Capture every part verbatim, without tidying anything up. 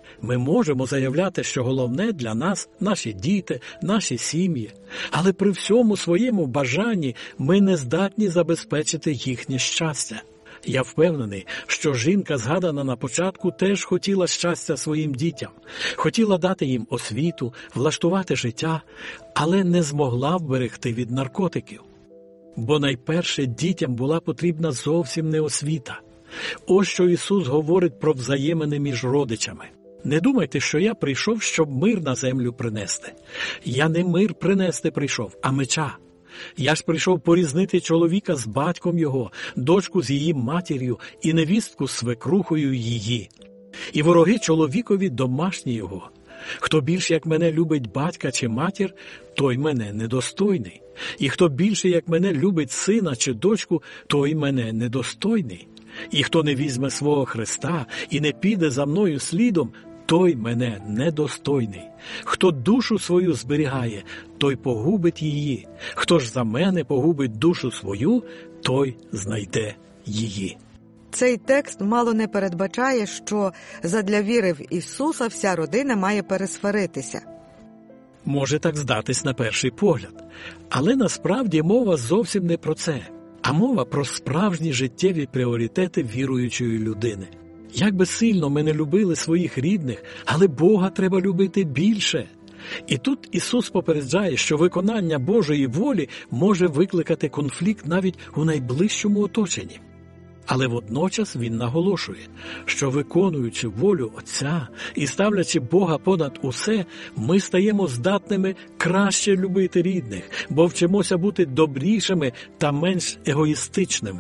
Ми можемо заявляти, що головне для нас – наші діти, наші сім'ї. Але при всьому своєму бажанні ми не здатні забезпечити їхнє щастя. Я впевнений, що жінка, згадана на початку, теж хотіла щастя своїм дітям. Хотіла дати їм освіту, влаштувати життя, але не змогла вберегти від наркотиків. Бо найперше дітям була потрібна зовсім не освіта. Ось що Ісус говорить про взаємини між родичами. Не думайте, що я прийшов, щоб мир на землю принести. Я не мир принести прийшов, а меча. Я ж прийшов порізнити чоловіка з батьком його, дочку з її матір'ю і невістку з свекрухою її. І вороги чоловікові домашні його. Хто більш як мене любить батька чи матір, той мене недостойний. І хто більше як мене любить сина чи дочку, той мене недостойний. І хто не візьме свого хреста і не піде за мною слідом, той мене недостойний. Хто душу свою зберігає, той погубить її. Хто ж за мене погубить душу свою, той знайде її. Цей текст мало не передбачає, що задля віри в Ісуса вся родина має пересваритися. Може так здатись на перший погляд. Але насправді мова зовсім не про це, а мова про справжні життєві пріоритети віруючої людини. Як би сильно ми не любили своїх рідних, але Бога треба любити більше. І тут Ісус попереджає, що виконання Божої волі може викликати конфлікт навіть у найближчому оточенні. Але водночас Він наголошує, що виконуючи волю Отця і ставлячи Бога понад усе, ми стаємо здатними краще любити рідних, бо вчимося бути добрішими та менш егоїстичними.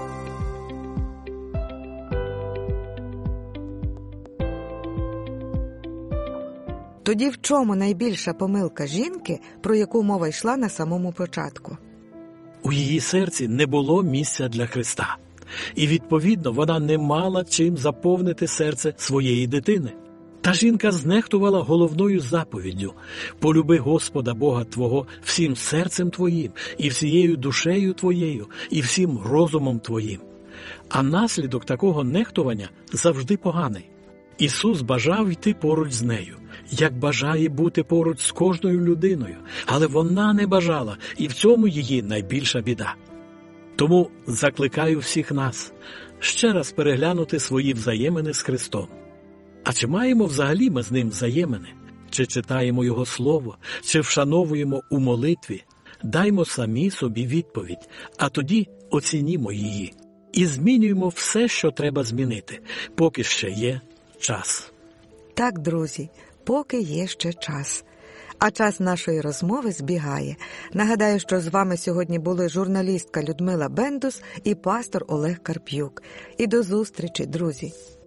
Тоді в чому найбільша помилка жінки, про яку мова йшла на самому початку? У її серці не було місця для Христа. І, відповідно, вона не мала чим заповнити серце своєї дитини. Та жінка знехтувала головною заповіддю – «Полюби Господа Бога твого всім серцем твоїм, і всією душею твоєю, і всім розумом твоїм». А наслідок такого нехтування завжди поганий. Ісус бажав йти поруч з нею, як бажає бути поруч з кожною людиною, але вона не бажала, і в цьому її найбільша біда. Тому закликаю всіх нас ще раз переглянути свої взаємини з Христом. А чи маємо взагалі ми з Ним взаємини? Чи читаємо Його Слово? Чи вшановуємо у молитві? Даймо самі собі відповідь, а тоді оцінімо її. І змінюємо все, що треба змінити, поки ще є час. Так, друзі, поки є ще час. А час нашої розмови збігає. Нагадаю, що з вами сьогодні були журналістка Людмила Бендус і пастор Олег Карп'юк. І до зустрічі, друзі!